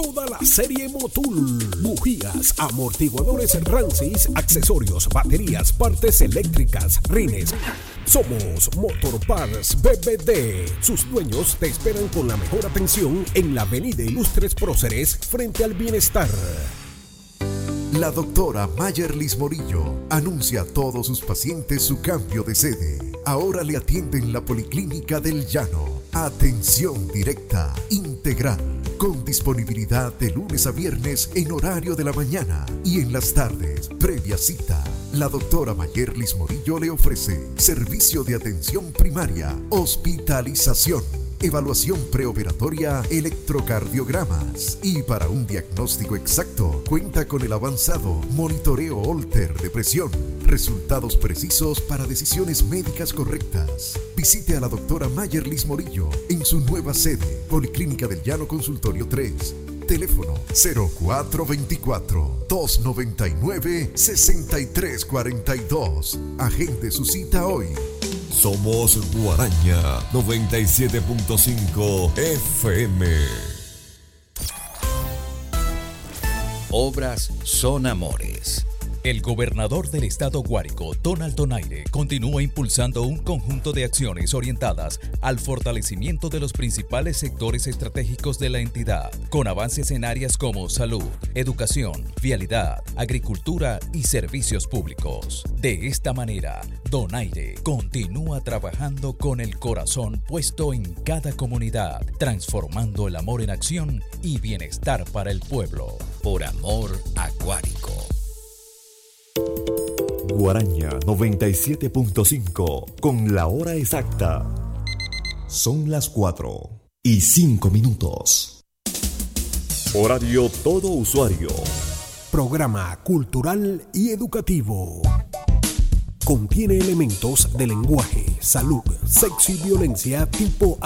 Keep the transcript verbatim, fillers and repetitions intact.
toda la serie Motul. Bujías, amortiguadores Rancis, accesorios, baterías, partes eléctricas, rines. Somos Motor Parts B B D. Sus dueños te esperan con la mejor atención en la avenida Ilustres Próceres frente al Bienestar. La doctora Mayerlis Morillo anuncia a todos sus pacientes su cambio de sede. Ahora le atiende en la Policlínica del Llano. Atención directa, integral, con disponibilidad de lunes a viernes en horario de la mañana y en las tardes, previa cita. La doctora Mayerlis Morillo le ofrece servicio de atención primaria, hospitalización, evaluación preoperatoria, electrocardiogramas y para un diagnóstico exacto cuenta con el avanzado monitoreo Holter de presión, resultados precisos para decisiones médicas correctas. Visite a la doctora Mayerlis Morillo en su nueva sede, Policlínica del Llano Consultorio tres. Teléfono cero cuatro dos cuatro, dos nueve nueve, seis tres cuatro dos. Agende su cita hoy. Somos Guaraña noventa y siete punto cinco F M. Obras son amores. El gobernador del estado Guárico, Donald Donaire, continúa impulsando un conjunto de acciones orientadas al fortalecimiento de los principales sectores estratégicos de la entidad, con avances en áreas como salud, educación, vialidad, agricultura y servicios públicos. De esta manera, Donaire continúa trabajando con el corazón puesto en cada comunidad, transformando el amor en acción y bienestar para el pueblo. Por amor a Guárico. Guaraña noventa y siete punto cinco, con la hora exacta. Son las cuatro y cinco minutos. Horario todo usuario. Programa cultural y educativo. Contiene elementos de lenguaje, salud, sexo y violencia tipo